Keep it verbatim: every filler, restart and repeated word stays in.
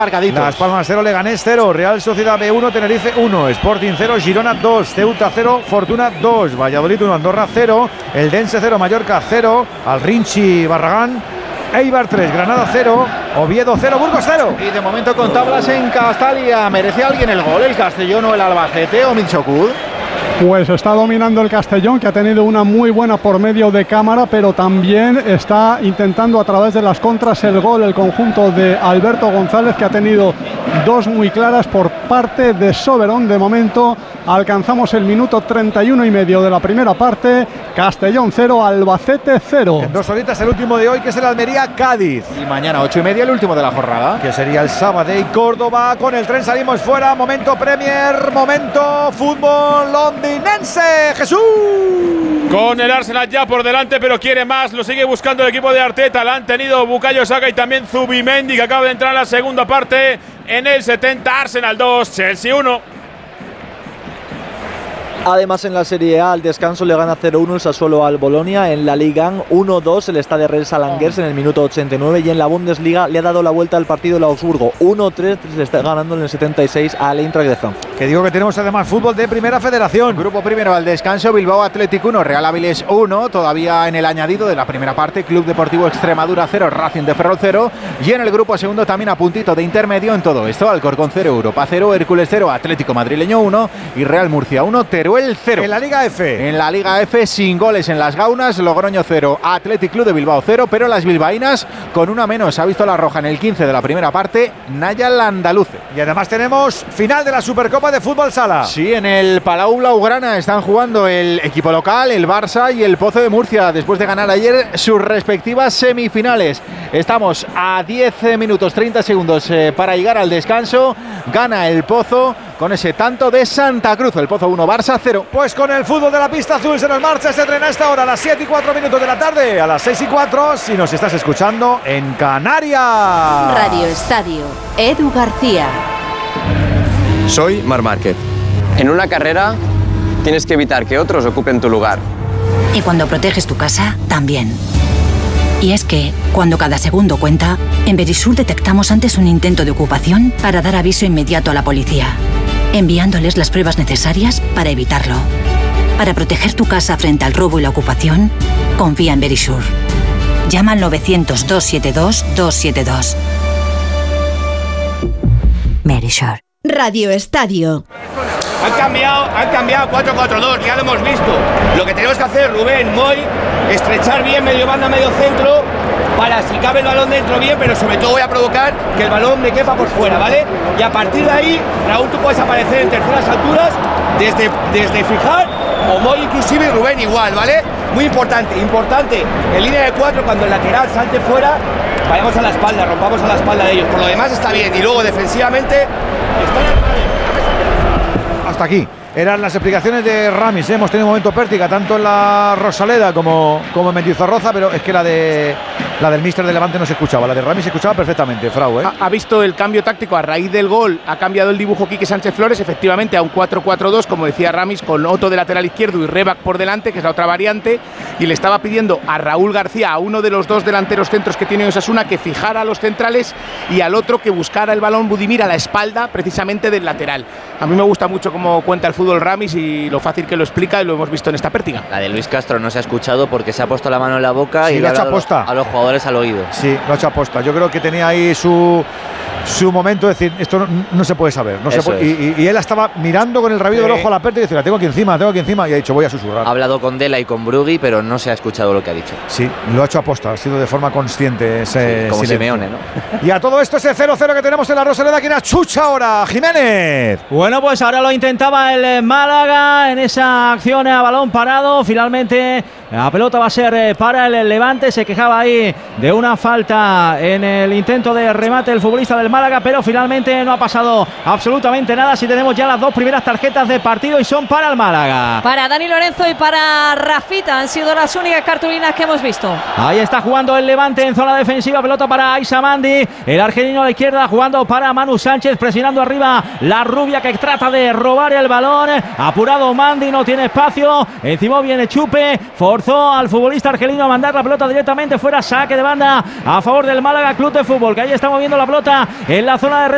Las Palmas cero, Leganés cero, Real Sociedad B uno, Tenerife uno, Sporting cero, Girona dos, Ceuta cero, Fortuna dos, Valladolid uno, Andorra cero, Eldense cero, Mallorca cero, Alrinchi Barragán, Eibar tres, Granada cero, Oviedo cero, Burgos cero. Y de momento con tablas en Castalia. ¿Merece alguien el gol? ¿El Castellón o el Albacete o Minchocud? Pues está dominando el Castellón, que ha tenido una muy buena por medio de cámara, pero también está intentando a través de las contras el gol el conjunto de Alberto González, que ha tenido dos muy claras por parte de Soberón. De momento alcanzamos el minuto treinta y uno y medio de la primera parte. Castellón cero, Albacete cero. En dos horitas el último de hoy, que es el Almería-Cádiz. Y mañana ocho y media el último de la jornada, que sería el sábado. Y Córdoba, con el tren salimos fuera. Momento Premier, momento fútbol londinense. Jesús. Con el Arsenal ya por delante, pero quiere más. Lo sigue buscando el equipo de Arteta. La han tenido Bukayo Saka y también Zubimendi, que acaba de entrar en la segunda parte. En el setenta, Arsenal dos, Chelsea uno. Además, en la Serie A, al descanso le gana cero uno el Sassuolo al Bolonia. En la Liga uno dos el Stade Rennes al Angers en el minuto ochenta y nueve. Y en la Bundesliga le ha dado la vuelta al partido el Augsburgo. uno tres le está ganando en el setenta y seis al Eintracht de Frankfurt. Que digo que tenemos además fútbol de Primera Federación. Grupo primero al descanso, Bilbao Athletic uno, Real Avilés uno. Todavía en el añadido de la primera parte, Club Deportivo Extremadura cero, Racing de Ferrol cero. Y en el grupo segundo también a puntito de intermedio en todo esto, Alcorcón cero, Europa cero, Hércules cero, Atlético Madrileño uno y Real Murcia uno, Teruel cero. En la Liga F. En la Liga F, sin goles en las Gaunas, Logroño cero, Athletic Club de Bilbao cero, pero las bilbaínas con una menos. Ha visto la roja en el quince de la primera parte, Naya Landaluce. Y además tenemos final de la Supercopa de Fútbol Sala. Sí, en el Palau Blaugrana están jugando el equipo local, el Barça y el Pozo de Murcia, después de ganar ayer sus respectivas semifinales. Estamos a diez minutos treinta segundos eh, para llegar al descanso. Gana el Pozo con ese tanto de Santa Cruz. El Pozo uno, Barça cero. Pues con el fútbol de la pista azul se nos marcha ese tren a esta hora, a las siete y cuatro minutos de la tarde, a las seis y cuatro si nos estás escuchando en Canarias. Radio Estadio, Edu García. Soy Marc Márquez. En una carrera tienes que evitar que otros ocupen tu lugar. Y cuando proteges tu casa, también. Y es que, cuando cada segundo cuenta, en Verisur detectamos antes un intento de ocupación para dar aviso inmediato a la policía, enviándoles las pruebas necesarias para evitarlo. Para proteger tu casa frente al robo y la ocupación, confía en Verisur. Llama al novecientos, doscientos setenta y dos, doscientos setenta y dos. Verisur. Radio Estadio. Han cambiado, han cambiado cuatro cuatro dos, ya lo hemos visto. Lo que tenemos que hacer, Rubén, Moy, estrechar bien medio banda, medio centro, para si cabe el balón dentro bien, pero sobre todo voy a provocar que el balón me quepa por fuera, ¿vale? Y a partir de ahí, Raúl, tú puedes aparecer en terceras alturas, desde, desde fijar, o Moy inclusive, y Rubén igual, ¿vale? Muy importante, importante, en línea de cuatro, cuando el lateral salte fuera, vayamos a la espalda, rompamos a la espalda de ellos. Por lo demás está bien, y luego defensivamente, está en el... Hasta aquí eran las explicaciones de Ramis, ¿eh? Hemos tenido un momento pértiga tanto en la Rosaleda como, como en Mendizorroza, pero es que la de la del míster de Levante no se escuchaba, la de Ramis se escuchaba perfectamente, Frau, ¿eh? Ha, ha visto el cambio táctico a raíz del gol, ha cambiado el dibujo Quique Sánchez Flores, efectivamente a un cuatro cuatro dos, como decía Ramis, con Otto de lateral izquierdo y Rebac por delante, que es la otra variante, y le estaba pidiendo a Raúl García, a uno de los dos delanteros centros que tiene Osasuna, que fijara a los centrales y al otro que buscara el balón Budimir a la espalda precisamente del lateral. A mí me gusta mucho cómo cuenta el fútbol Ramis y lo fácil que lo explica, y lo hemos visto en esta pértiga. La de Luis Castro no se ha escuchado porque se ha puesto la mano en la boca, sí, y le ha dado a los jugadores al oído. Sí, lo ha hecho aposta. Yo creo que tenía ahí su su momento de decir, esto no, no se puede saber. No se puede, y, y él estaba mirando con el rabillo del ojo a la pértiga y decía, la tengo aquí encima, la tengo aquí encima, y ha dicho, voy a susurrar. Ha hablado con Dela y con Brugui, pero no se ha escuchado lo que ha dicho. Sí, lo ha hecho aposta, ha sido de forma consciente ese sí, como silencio. Simeone, ¿no? Y a todo esto ese cero cero que tenemos en la Rosaleda, ¿quién achucha ahora? Jiménez. Bueno, pues ahora lo intentaba el Málaga en esa acción a balón parado. Finalmente la pelota va a ser para el Levante. Se quejaba ahí de una falta en el intento de remate el futbolista del Málaga, pero finalmente no ha pasado absolutamente nada. Si tenemos ya las dos primeras tarjetas de partido y son para el Málaga. Para Dani Lorenzo y para Rafita han sido las únicas cartulinas que hemos visto. Ahí está jugando el Levante en zona defensiva, pelota para Aissa Mandi, el argelino a la izquierda jugando para Manu Sánchez, presionando arriba la rubia que trata de robar el balón. Apurado Mandi, no tiene espacio, encima viene Chupe, forzó al futbolista argelino a mandar la pelota directamente fuera, saque de banda a favor del Málaga Club de Fútbol, que ahí está moviendo la pelota en la zona de